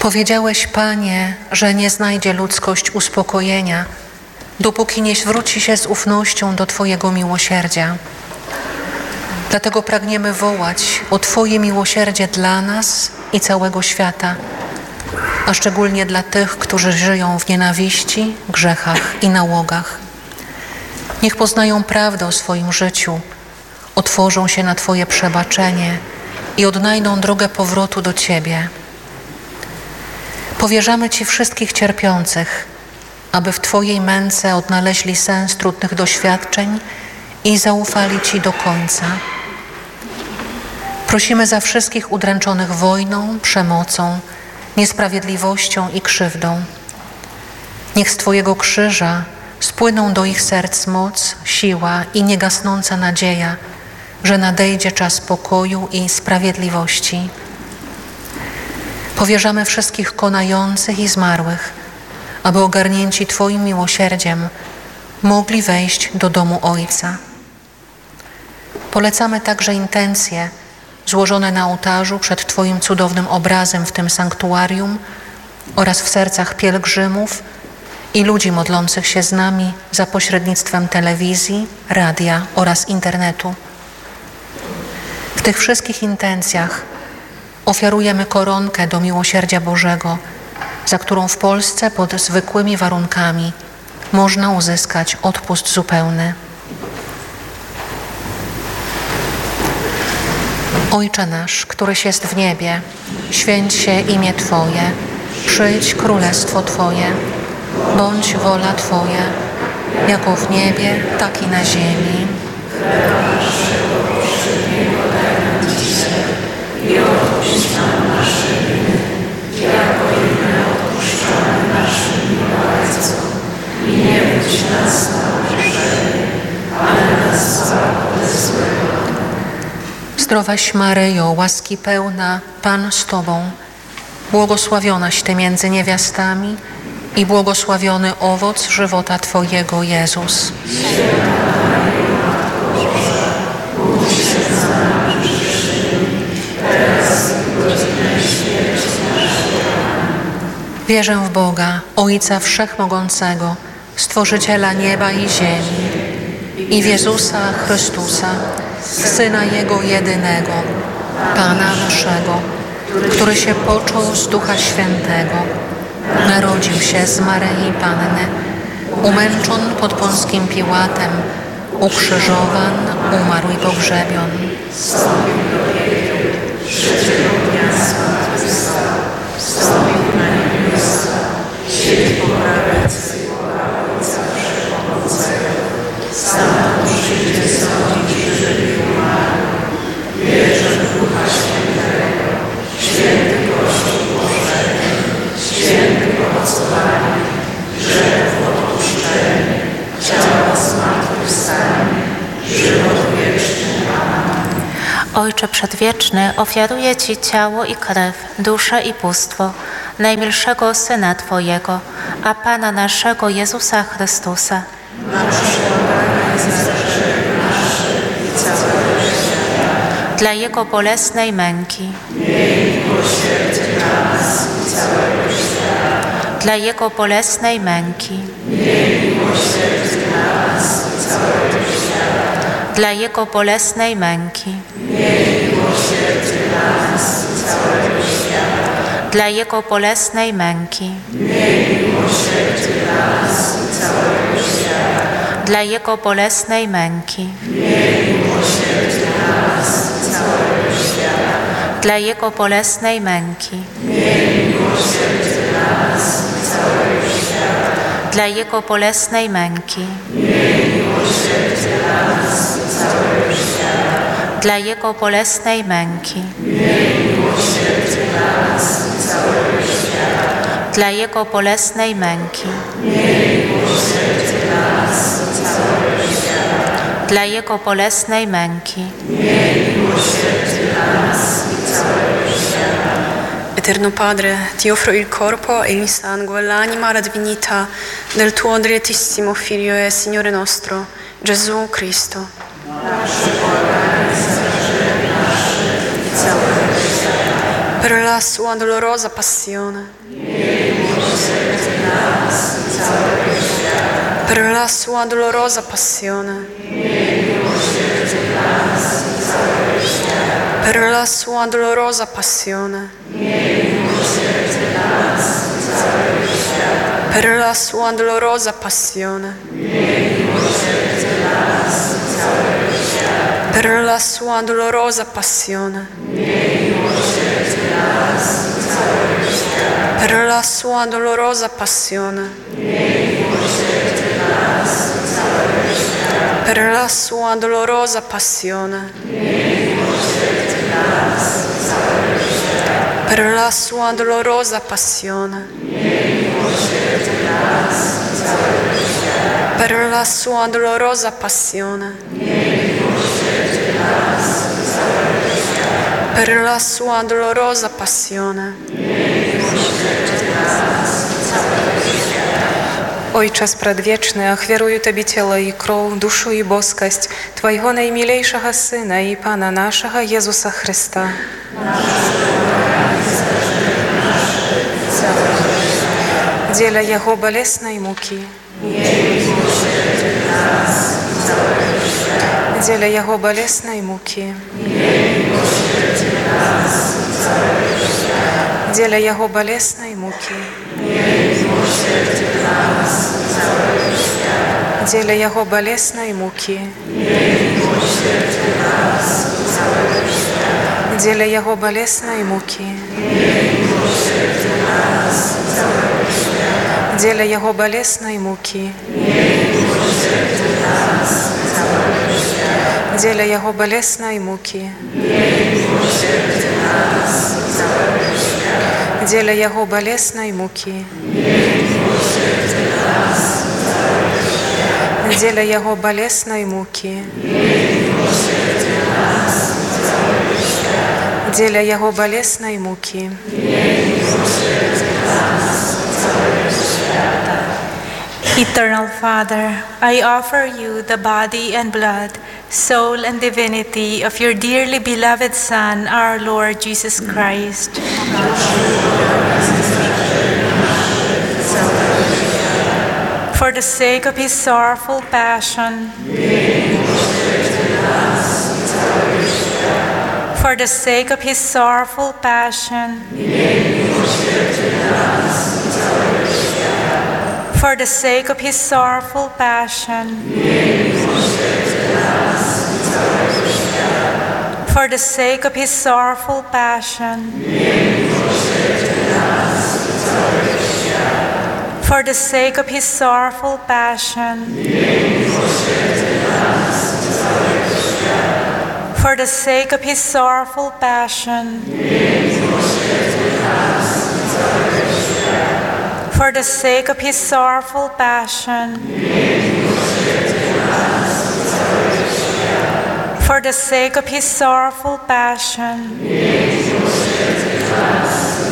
Powiedziałeś, Panie, że nie znajdzie ludzkość uspokojenia, dopóki nie zwróci się z ufnością do Twojego miłosierdzia. Dlatego pragniemy wołać o Twoje miłosierdzie dla nas i całego świata, a szczególnie dla tych, którzy żyją w nienawiści, grzechach i nałogach. Niech poznają prawdę o swoim życiu, otworzą się na Twoje przebaczenie i odnajdą drogę powrotu do Ciebie. Powierzamy Ci wszystkich cierpiących, aby w Twojej męce odnaleźli sens trudnych doświadczeń i zaufali Ci do końca. Prosimy za wszystkich udręczonych wojną, przemocą, niesprawiedliwością i krzywdą. Niech z Twojego krzyża spłyną do ich serc moc, siła i niegasnąca nadzieja, że nadejdzie czas pokoju i sprawiedliwości. Powierzamy wszystkich konających i zmarłych, aby ogarnięci Twoim miłosierdziem mogli wejść do domu Ojca. Polecamy także intencje złożone na ołtarzu przed Twoim cudownym obrazem w tym sanktuarium oraz w sercach pielgrzymów i ludzi modlących się z nami za pośrednictwem telewizji, radia oraz internetu. W tych wszystkich intencjach ofiarujemy koronkę do miłosierdzia Bożego, za którą w Polsce pod zwykłymi warunkami można uzyskać odpust zupełny. Ojcze nasz, któryś jest w niebie, święć się imię Twoje, przyjdź królestwo Twoje, bądź wola Twoja, jako w niebie, tak i na ziemi. I odpuść nam nasze winy, jako i my odpuszczamy naszym winowajcom. I nie wódź nas na pokuszenie, ale nas zbaw ode złego. Zdrowaś Maryjo, łaski pełna, Pan z Tobą, błogosławionaś Ty między niewiastami i błogosławiony owoc żywota Twojego, Jezus. Wierzę w Boga, Ojca Wszechmogącego, Stworzyciela nieba i ziemi, i w Jezusa Chrystusa, Syna Jego jedynego, Pana naszego, który się począł z Ducha Świętego, narodził się z Maryi Panny, umęczon pod Pąskim Piłatem, ukrzyżowan, umarł i pogrzebion. Wstąpił do piekieł, trzeciego dnia zmartwychwstał, wstąpił na niebiosa, siedzi po prawicy Ojca Wszechmogącego, stamtąd przyjdzie sądzić żywych i umarłych. Wierzę w Ducha Świętego, święty Kościół powszechny, świętych obcowanie, grzechów odpuszczenie, ciała zmartwychwstanie, żywot wieczny. Amen. Ojcze Przedwieczny, ofiaruję Ci ciało i krew, duszę i bóstwo najmilszego Syna Twojego, a Pana naszego Jezusa Chrystusa, dla Jego bolesnej męki, dla Jego bolesnej męki, dla Jego bolesnej męki, dla Jego bolesnej męki, dla Jego bolesnej męki, dla Jego bolesnej męki, dla Jego bolesnej męki, dla Jego bolesnej męki, dla Jego bolesnej męki, dla Jego bolesnej męki, Eterno Padre, ti offro il corpo e il sangue, l'anima e la divinità del tuo dilettissimo Figlio e Signore nostro, Gesù Cristo. per la sua dolorosa passione, per la sua dolorosa passione, per la sua dolorosa passione, per la sua dolorosa passione, per la sua dolorosa passione, per la sua dolorosa passione, per la sua dolorosa passione, per la sua dolorosa passione, per la sua dolorosa passione, per la sua dolorosa passione. Ojcze Предwieczny, ofiaruję Tobie ciało i krew, duszę i boskość Twojego najmilejszego Syna i Pana naszego Jezusa Chrysta. Dziela Jego bolesnej muki. Dziela Jego bolesnej muki. Dziela Jego bolesnej muki. Dziela Jego bolesnej muki. Dziela Jego bolesnej muki. Dziela Jego bolesnej muki. Dziela Jego bolesnej muki. Dziela Jego bolesnej muki. Dziela Jego bolesnej muki. Dziela Jego bolesnej muki. Eternal Father, I offer you the body and blood, soul and divinity of your dearly beloved Son, our Lord Jesus Christ. For the sake of his sorrowful passion, for the sake of his sorrowful passion, for the sake of his sorrowful passion, for the sake of his sorrowful passion, for the sake of his sorrowful passion, for the sake of his sorrowful passion, for the sake of his sorrowful passion, for the sake of his sorrowful passion,